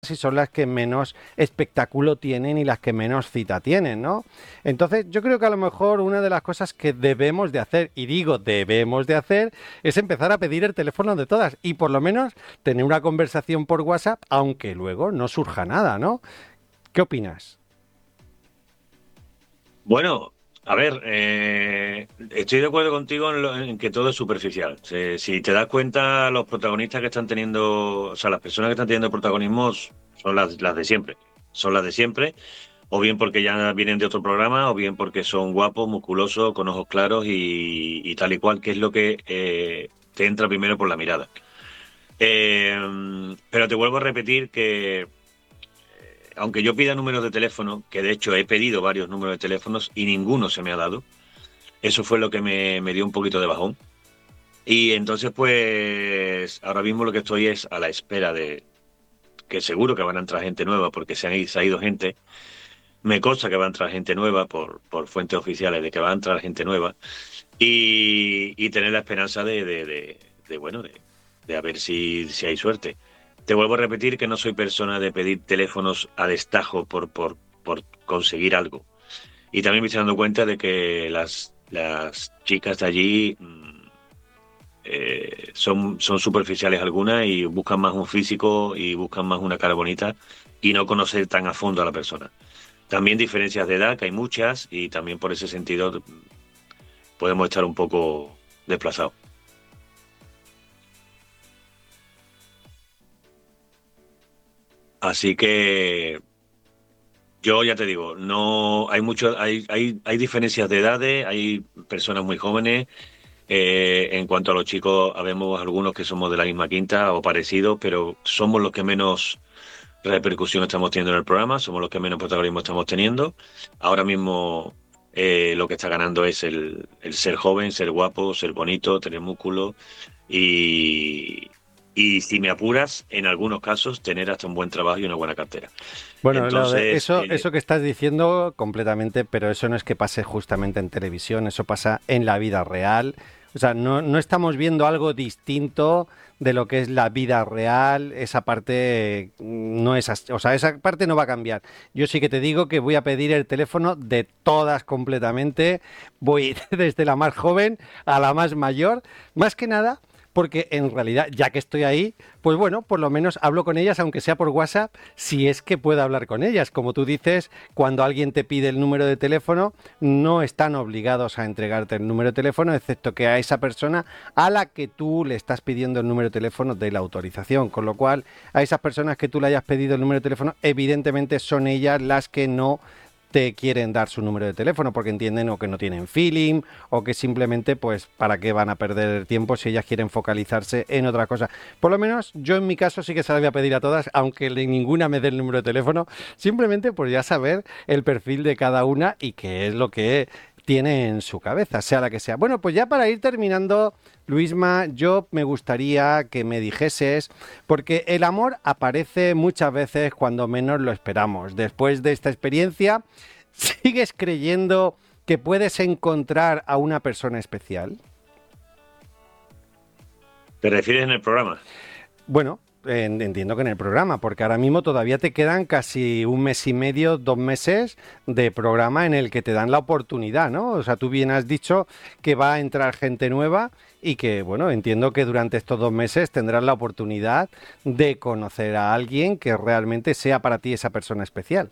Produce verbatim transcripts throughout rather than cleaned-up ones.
y son las que menos espectáculo tienen y las que menos cita tienen, ¿no? Entonces, yo creo que a lo mejor una de las cosas que debemos de hacer, y digo debemos de hacer, es empezar a pedir el teléfono de todas y por lo menos tener una conversación por WhatsApp, aunque luego no surja nada, ¿no? ¿Qué opinas? Bueno, a ver, eh, estoy de acuerdo contigo en, lo- en que todo es superficial. Si, si te das cuenta, los protagonistas que están teniendo, o sea, las personas que están teniendo protagonismo son las, las de siempre. Son las de siempre, o bien porque ya vienen de otro programa, o bien porque son guapos, musculosos, con ojos claros y, y tal y cual, que es lo que eh, te entra primero por la mirada. Eh, pero te vuelvo a repetir que aunque yo pida números de teléfono, que de hecho he pedido varios números de teléfonos y ninguno se me ha dado, eso fue lo que me, me dio un poquito de bajón. Y entonces, pues, ahora mismo lo que estoy es a la espera de que seguro que van a entrar gente nueva, porque se, han, se ha ido gente. Me consta que va a entrar gente nueva por, por fuentes oficiales de que va a entrar gente nueva. Y, y tener la esperanza de, de, de, de, bueno, de, de a ver si, si hay suerte. Te vuelvo a repetir que no soy persona de pedir teléfonos a destajo por, por, por conseguir algo. Y también me estoy dando cuenta de que las, las chicas de allí mm, eh, son, son superficiales algunas y buscan más un físico y buscan más una cara bonita y no conocer tan a fondo a la persona. También diferencias de edad, que hay muchas, y también por ese sentido mm, podemos estar un poco desplazados. Así que yo ya te digo, no hay mucho, hay, hay, hay diferencias de edades, hay personas muy jóvenes. Eh, en cuanto a los chicos, habemos algunos que somos de la misma quinta o parecidos, pero somos los que menos repercusión estamos teniendo en el programa, somos los que menos protagonismo estamos teniendo. Ahora mismo eh, lo que está ganando es el, el ser joven, ser guapo, ser bonito, tener músculo y, y si me apuras, en algunos casos, tener hasta un buen trabajo y una buena cartera. Bueno, lo de Entonces, eso, eh, eso que estás diciendo completamente, pero eso no es que pase justamente en televisión, eso pasa en la vida real. O sea, no, no estamos viendo algo distinto de lo que es la vida real. Esa parte mm, no es así. O sea, esa parte no va a cambiar. Yo sí que te digo que voy a pedir el teléfono de todas completamente. Voy desde la más joven a la más mayor. Más que nada porque en realidad, ya que estoy ahí, pues bueno, por lo menos hablo con ellas, aunque sea por WhatsApp, si es que puedo hablar con ellas. Como tú dices, cuando alguien te pide el número de teléfono, no están obligados a entregarte el número de teléfono, excepto que a esa persona a la que tú le estás pidiendo el número de teléfono de la autorización. Con lo cual, a esas personas que tú le hayas pedido el número de teléfono, evidentemente son ellas las que no te quieren dar su número de teléfono porque entienden o que no tienen feeling o que simplemente pues para qué van a perder el tiempo si ellas quieren focalizarse en otra cosa. Por lo menos yo en mi caso sí que se las voy a pedir a todas, aunque ninguna me dé el número de teléfono, simplemente por ya saber el perfil de cada una y qué es lo que tiene en su cabeza, sea la que sea. Bueno, pues ya para ir terminando, Luisma, yo me gustaría que me dijeses, porque el amor aparece muchas veces cuando menos lo esperamos. Después de esta experiencia, ¿sigues creyendo que puedes encontrar a una persona especial? ¿te refieres en el programa? Bueno, en- entiendo que en el programa, porque ahora mismo todavía te quedan casi un mes y medio, dos meses de programa en el que te dan la oportunidad, ¿no? O sea, tú bien has dicho que va a entrar gente nueva y que, bueno, entiendo que durante estos dos meses tendrás la oportunidad de conocer a alguien que realmente sea para ti esa persona especial.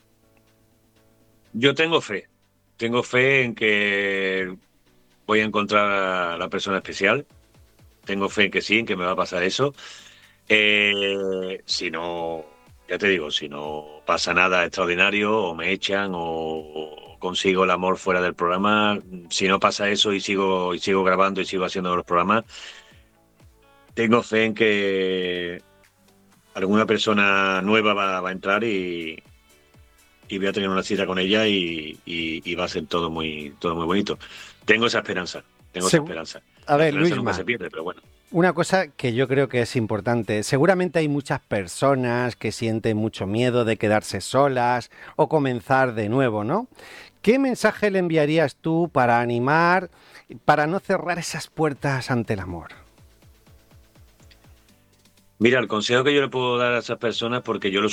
Yo tengo fe. Tengo fe en que voy a encontrar a la persona especial. Tengo fe en que sí, en que me va a pasar eso. Eh, si no, ya te digo, si no pasa nada extraordinario o me echan o consigo el amor fuera del programa, si no pasa eso y sigo y sigo grabando y sigo haciendo los programas, tengo fe en que alguna persona nueva va, va a entrar y, y voy a tener una cita con ella y, y- y va a ser todo muy todo muy bonito. Tengo esa esperanza, tengo esa Se- esperanza. a La ver, esperanza nunca se Luisma, pierde, pero bueno. una cosa que yo creo que es importante, seguramente hay muchas personas que sienten mucho miedo de quedarse solas o comenzar de nuevo, ¿no? ¿Qué mensaje le enviarías tú para animar, para no cerrar esas puertas ante el amor? Mira, el consejo que yo le puedo dar a esas personas, porque yo lo